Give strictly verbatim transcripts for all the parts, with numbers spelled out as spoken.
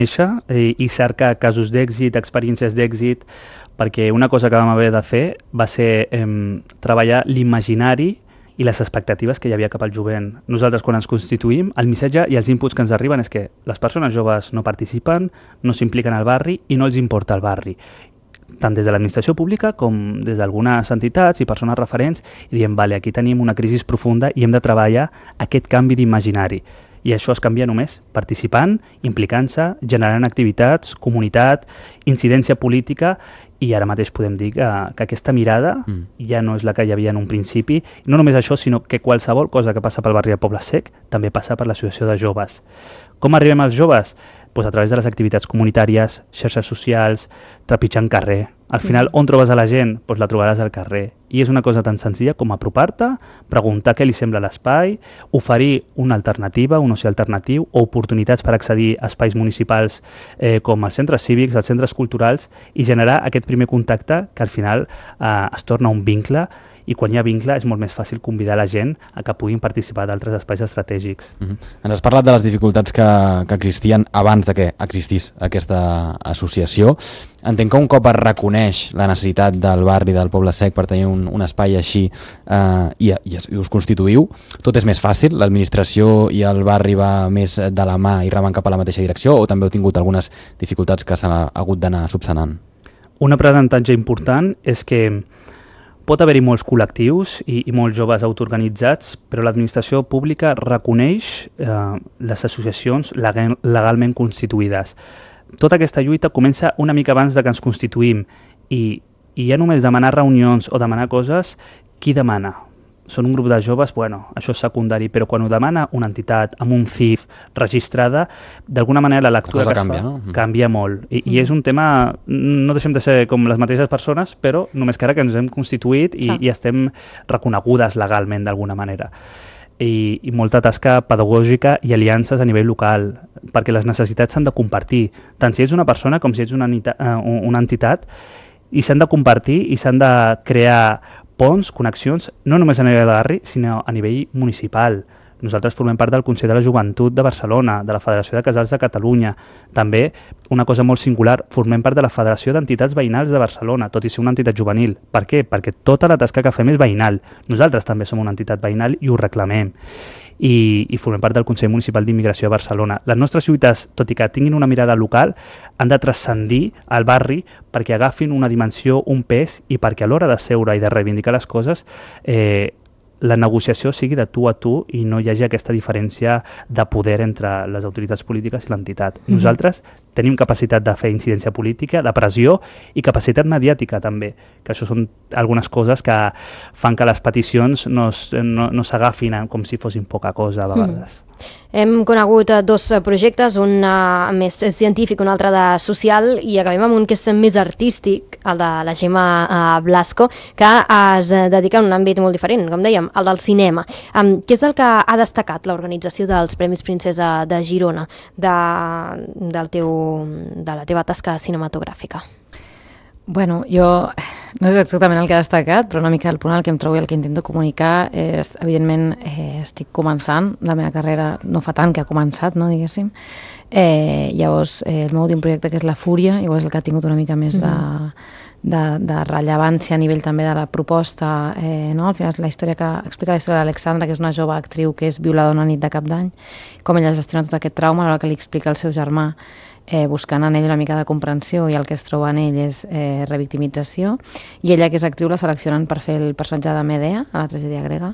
i, i cerca casos d'èxit, experiències d'èxit, perquè una cosa que vam haver de fer va ser eh, treballar l'imaginari i les expectatives que hi havia cap al jovent. Nosaltres, quan ens constituïm, el missatge i els inputs que ens arriben és que les persones joves no participen, no s'impliquen al barri i no els importa el barri, tant des de l'administració pública com des d'algunes entitats i persones referents, i diem, vale, aquí tenim una crisi profunda i hem de treballar aquest canvi d'imaginari. I això es canvia només participant, implicant-se, generant activitats, comunitat, incidència política, i ara mateix podem dir que, que aquesta mirada mm. ja no és la que hi havia en un principi. No només això, sinó que qualsevol cosa que passa pel barri de Poble Sec també passa per l'associació de joves. Com arribem als joves? Pues a través de les activitats comunitàries, xarxes socials, trepitjant carrer. Al final, on trobes a la gent? Pues la trobaràs al carrer. I és una cosa tan senzilla com apropar-te, preguntar què li sembla l'espai, oferir una alternativa, un oci alternatiu, o oportunitats per accedir a espais municipals eh, com els centres cívics, els centres culturals, i generar aquest primer contacte que al final eh, es torna un vincle, i quan hi ha vincle és molt més fàcil convidar la gent a que puguin participar d'altres espais estratègics. Uh-huh. Ens has parlat de les dificultats que, que existien abans de que existís aquesta associació. Entenc que un cop es reconeix la necessitat del barri del Poble Sec per tenir un, un espai així eh, i, i, i us constituïu, tot és més fàcil? L'administració i el barri va més de la mà i remen cap a la mateixa direcció, o també heu tingut algunes dificultats que s'han hagut d'anar subsanant? Un aprenentatge important és que pot haver-hi molts col·lectius i, i molts joves autoorganitzats, però l'administració pública reconeix eh, les associacions legal, legalment constituïdes. Tota aquesta lluita comença una mica abans de que ens constituïm, i, i ja només demanar reunions o demanar coses, qui demana? Són un grup de joves, bueno, això és secundari, però quan ho demana una entitat amb un C I F registrada, d'alguna manera la lectura la que canvia, es fa no? canvia molt. I, I és un tema, no deixem de ser com les mateixes persones, però només que ara que ens hem constituït i, i estem reconegudes legalment d'alguna manera. I, i molta tasca pedagògica i aliances a nivell local, perquè les necessitats s'han de compartir, tant si ets una persona com si ets una, una entitat, i s'han de compartir i s'han de crear ponts, connexions, no només a nivell de barri, sinó a nivell municipal. Nosaltres formem part del Consell de la Joventut de Barcelona, de la Federació de Casals de Catalunya. També, una cosa molt singular, formem part de la Federació d'Entitats Veïnals de Barcelona, tot i ser una entitat juvenil. Per què? Perquè tota la tasca que fem és veïnal. Nosaltres també som una entitat veïnal i ho reclamem. I, i formem part del Consell Municipal d'Immigració de Barcelona. Les nostres lluites, tot i que tinguin una mirada local, han de transcendir al barri perquè agafin una dimensió, un pes, i perquè a l'hora de seure i de reivindicar les coses eh, la negociació sigui de tu a tu i no hi hagi aquesta diferència de poder entre les autoritats polítiques i l'entitat. Mm-hmm. Nosaltres tenim capacitat de fer incidència política, de pressió i capacitat mediàtica també, que això són algunes coses que fan que les peticions no, no, no s'agafin com si fossin poca cosa a vegades. Mm. Hem conegut dos projectes, un uh, més científic, un altre de social, i acabem amb un que és més artístic, el de la Gemma uh, Blasco, que es dedica a un àmbit molt diferent, com dèiem, el del cinema. Um, què és el que ha destacat l'organització dels Premis Princesa de Girona de, del teu, de la teva tasca cinematogràfica? Bueno, jo no és exactament el que ha destacat, però una mica el punt al que em trobo i el que intento comunicar és, evidentment, eh, estic començant, la meva carrera no fa tant que ha començat, no, diguéssim. Eh, llavors, eh, el meu últim projecte, que és La Fúria, igual és el que ha tingut una mica més de, de, de rellevància a nivell també de la proposta, eh, no? Al final és la història que explica la història d'Alexandra, que és una jove actriu que és violada una nit de cap d'any, com ella gestiona tot aquest trauma, a l'hora que li explica al seu germà, Eh, buscant en ell una mica de comprensió, i el que es troba en ell és eh, revictimització, i ella, que és actriu, la seleccionen per fer el personatge de Medea a la tragèdia grega,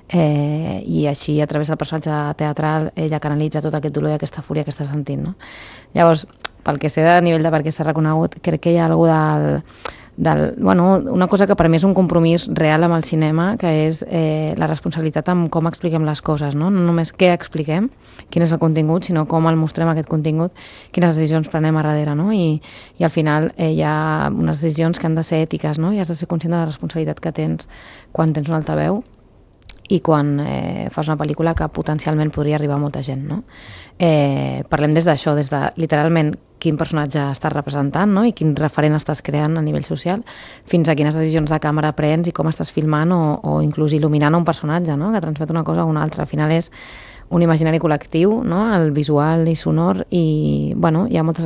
eh, i així, a través del personatge teatral, ella canalitza tot aquest dolor i aquesta fúria que està sentint, no? Llavors, pel que sé de nivell de per què s'ha reconegut, crec que hi ha algú del... Del, bueno, una cosa que per mi és un compromís real amb el cinema, que és eh, la responsabilitat amb com expliquem les coses, no? No només què expliquem, quin és el contingut, sinó com el mostrem aquest contingut, quines decisions prenem a darrere, no? I, i al final eh, hi ha unes decisions que han de ser ètiques, no? I has de ser conscient de la responsabilitat que tens quan tens un altaveu i quan eh, fas una pel·lícula que potencialment podria arribar a molta gent, no? Eh, parlem des d'això, des de literalment quin personatge estàs representant, no? I quin referent estàs creant a nivell social, fins a quines decisions de càmera prens i com estàs filmant o, o inclús il·luminant un personatge, no? Que transmet una cosa o una altra. Al final és un imaginari col·lectiu, no? El visual i sonor, i bueno, hi ha moltes